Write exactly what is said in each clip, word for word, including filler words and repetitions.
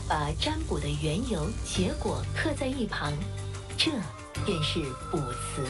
把占卜的缘由、结果刻在一旁，这便是卜辞。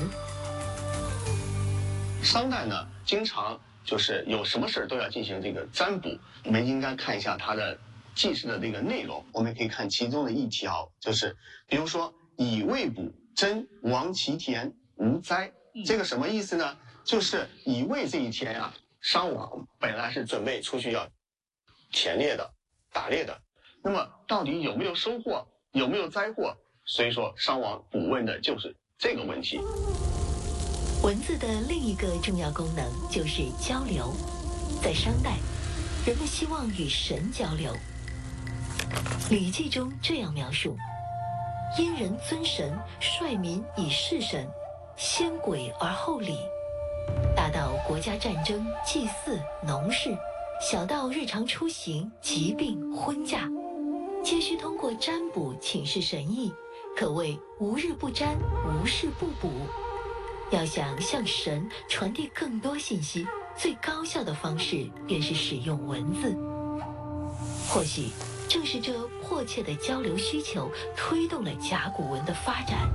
商代呢，经常就是有什么事儿都要进行这个占卜，我们应该看一下它的记事的这个内容。我们可以看其中的一条，就是比如说乙未卜真亡其田无灾，这个什么意思呢？就是乙未这一天啊，商王本来是准备出去要田猎的、打猎的，那么到底有没有收获，有没有灾祸？所以说商王卜问的就是这个问题。 文字的另一个重要功能就是交流。在商代，人们希望与神交流。《礼记》中这样描述：殷人尊神，率民以事神，先鬼而后礼。大到国家战争、祭祀、农事，小到日常出行、疾病、婚嫁，皆需通过占卜请示神意，可谓无日不占，无事不卜。要想向神传递更多信息，最高效的方式便是使用文字。或许正是这迫切的交流需求，推动了甲骨文的发展。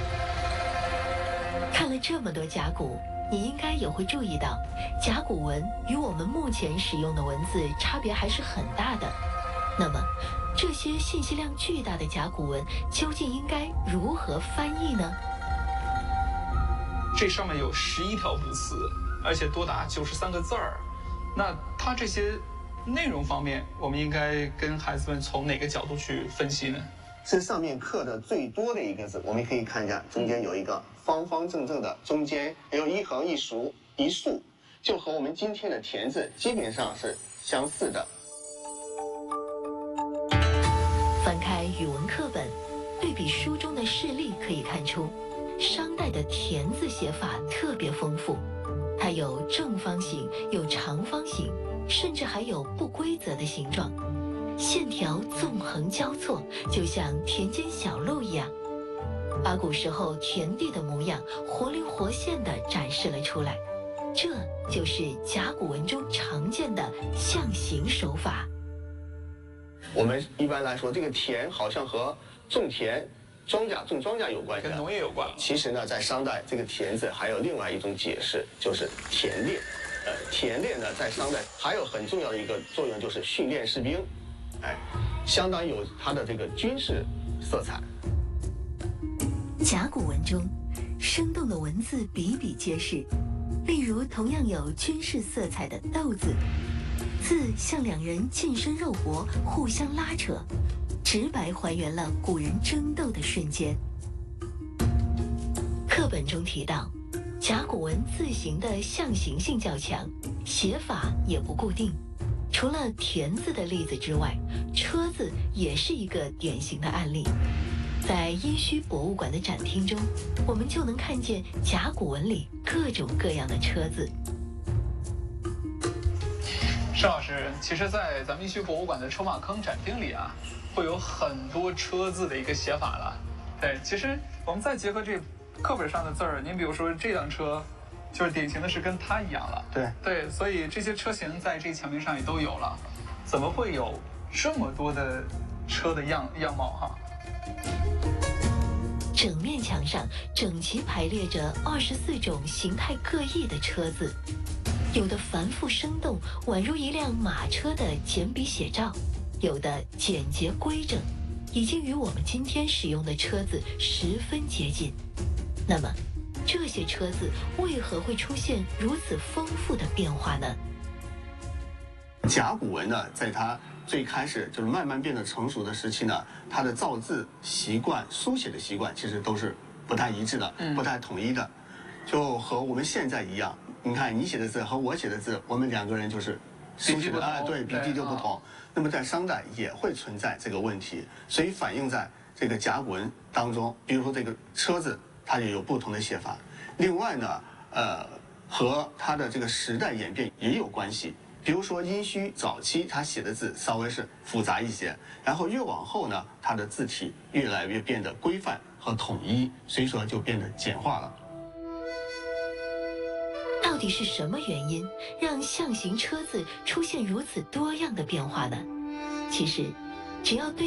看了这么多甲骨，你应该也会注意到，甲骨文与我们目前使用的文字差别还是很大的。那么，这些信息量巨大的甲骨文究竟应该如何翻译呢？ 这上面有十一条卜辞，而且多达九十三个字儿。那它这些内容方面，我们应该跟孩子们从哪个角度去分析呢？ 这上面刻的最多的一个字，我们可以看一下，中间有一个方方正正的，中间有一横一竖一竖，就和我们今天的田字基本上是相似的。 翻开语文课本，对比书中的事例，可以看出商代的田字写法特别丰富，它有正方形，有长方形，甚至还有不规则的形状，线条纵横交错，就像田间小路一样，把古时候田地的模样活灵活现地展示了出来。这就是甲骨文中常见的象形手法。 我们一般来说，这个田好像和种田、庄稼种庄稼有关系， 跟农业有关。 其实呢，在商代，这个田字还有另外一种解释，就是田猎。呃，田猎呢，在商代还有很重要的一个作用，就是训练士兵，哎，相当有它的这个军事色彩。 甲骨文中，生动的文字比比皆是，例如同样有军事色彩的斗字，字像两人近身肉搏，互相拉扯，直白还原了古人争斗的瞬间。课本中提到，甲骨文字形的象形性较强，写法也不固定。除了田字的例子之外，车字也是一个典型的案例。在殷墟博物馆的展厅中，我们就能看见甲骨文里各种各样的车字。 盛老师，其实，在咱们殷墟博物馆的车马坑展厅里啊，会有很多车字的一个写法了。对，其实我们再结合这课本上的字儿，您比如说这辆车，就是典型的是跟它一样了。 对对，所以这些车型在这墙面上也都有了。怎么会有这么多的车的样样貌哈？ 整面墙上整齐排列着二十四种形态各异的车字，有的繁复生动，宛如一辆马车的简笔写照；有的简洁规整，已经与我们今天使用的车字十分接近。那么，这些车字为何会出现如此丰富的变化呢？ 甲骨文呢，在它最开始就是慢慢变得成熟的时期呢，它的造字习惯、书写的习惯其实都是不太一致的，不太统一的，就和我们现在一样。你看你写的字和我写的字，我们两个人就是书写的啊，对，笔迹就不同。那么在商代也会存在这个问题，所以反映在这个甲骨文当中，比如说这个车字，它也有不同的写法。另外呢，呃，和它的这个时代演变也有关系。比如说殷墟早期他写的字稍微是复杂一些，然后越往后呢，它的字体越来越变得规范和统一，所以说就变得简化了。 到底是什么原因让象形车字出现如此多样的变化呢？其实，只要对